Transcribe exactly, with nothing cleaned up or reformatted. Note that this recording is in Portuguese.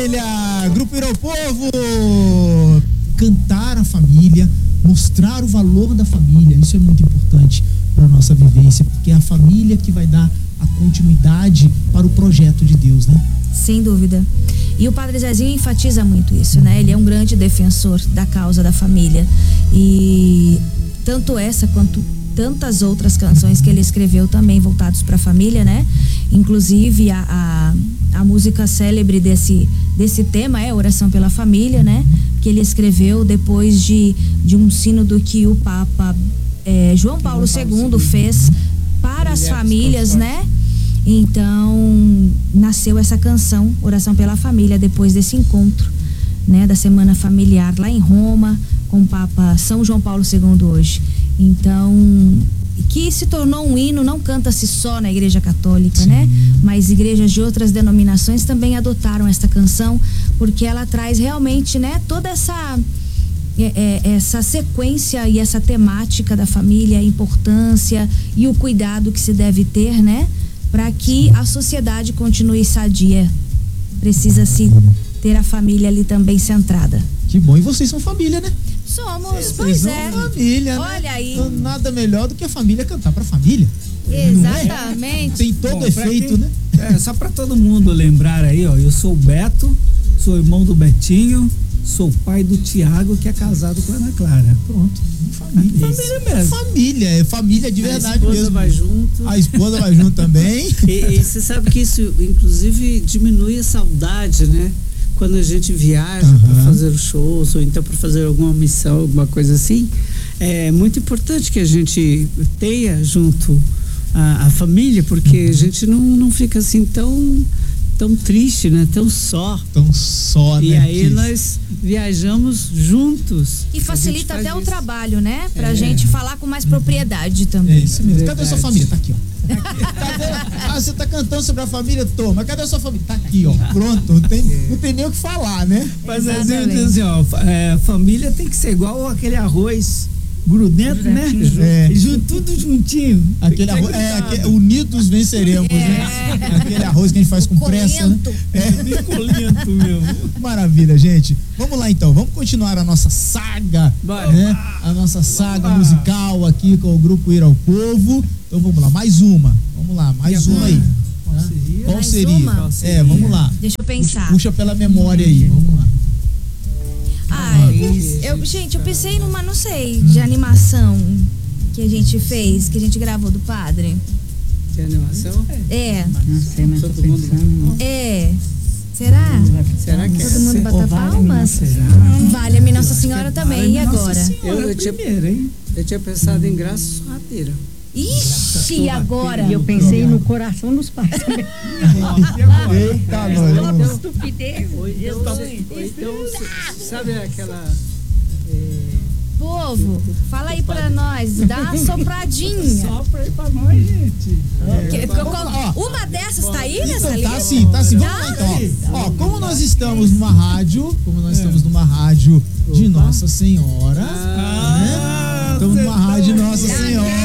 Grupo Ir ao Povo, cantar a família, mostrar o valor da família, isso é muito importante para a nossa vivência, porque é a família que vai dar a continuidade para o projeto de Deus, né? Sem dúvida. E o Padre Zezinho enfatiza muito isso, né? Ele é um grande defensor da causa da família. E tanto essa quanto tantas outras canções que ele escreveu também voltados para a família, né? Inclusive a, a, a música célebre desse, desse tema é Oração pela Família, né? Que ele escreveu depois de, de um sínodo que o Papa é, João Paulo segundo fez para as famílias, né? Então nasceu essa canção Oração pela Família depois desse encontro, né? Da Semana Familiar lá em Roma com o Papa São João Paulo segundo hoje. Então, que se tornou um hino, não canta-se só na Igreja Católica, Sim. né? Mas igrejas de outras denominações também adotaram esta canção, porque ela traz realmente, né, toda essa é, é, essa sequência e essa temática da família, a importância e o cuidado que se deve ter, né? Para que a sociedade continue sadia. Precisa-se ter a família ali também centrada. Que bom, e vocês são família, né? Somos, Vocês pois são é. família, Olha né? aí. Então, nada melhor do que a família cantar pra família. Exatamente. É? Tem todo Bom, efeito, quem, né? É, só pra todo mundo lembrar aí, ó, eu sou o Beto, sou irmão do Betinho, sou pai do Tiago, que é casado com a Ana Clara. Pronto. Família. Família mesmo. Família, é família de verdade mesmo. A esposa vai junto. A esposa vai junto também. E, e você sabe que isso, inclusive, diminui a saudade, né? Quando a gente viaja uhum. para fazer os shows, ou então para fazer alguma missão, alguma coisa assim, é muito importante que a gente tenha junto a, a família, porque uhum. a gente não, não fica assim tão, tão triste, né? Tão só. Tão só, né? E aí nós viajamos juntos. E facilita até isso. o trabalho, né? Pra é. gente falar com mais propriedade também. É isso mesmo. Cadê a sua família? Tá aqui, ó. Cadê? Ah, você tá cantando sobre a família? Tô, mas cadê a sua família? Tá aqui, ó. Pronto, não tem, não tem nem o que falar, né? Mas às vezes assim, ó, é, família tem que ser igual aquele arroz grudento, né? É. Junto, tudo juntinho. Aquele arroz, é, aquele, unidos venceremos, é. né? Aquele arroz que a gente faz com pressa, né? É, bem colento mesmo. Maravilha, gente. Vamos lá então, vamos continuar a nossa saga, né? A nossa saga Opa. musical aqui com o Grupo Ir ao Povo. Então vamos lá, mais uma. Vamos lá, mais uma aí. Qual seria? Qual Mais seria? uma? Qual seria? É, vamos lá. Deixa eu pensar. Puxa, puxa pela memória aí, vamos lá. Ah, eu, gente, eu pensei numa, não sei, de animação que a gente fez, que a gente gravou do padre. De animação? É. Não sei, mas tô Todo mundo- pensando. É. Será? Será que é? Todo mundo bata palmas? Vale-me Nossa Senhora também, e agora? Eu, eu, tinha, Primeiro, hein? eu tinha pensado em Graça Sorrateira. Ixi, e agora? E eu pensei no coração dos pais. Eita, nós. Estupidez. Ou então, ou então sabe aquela... É, Povo, fala aí pra nós, dá uma sopradinha. Sopra aí pra nós, gente. Que- Vamos qual- lá, ó. Uma dessas tá aí nessa Então, lista? tá sim, tá sim. Vamos lá então, ó. Ó, como nós estamos numa rádio, como nós estamos numa rádio de Nossa Senhora, né? Estamos numa rádio Nossa Senhora.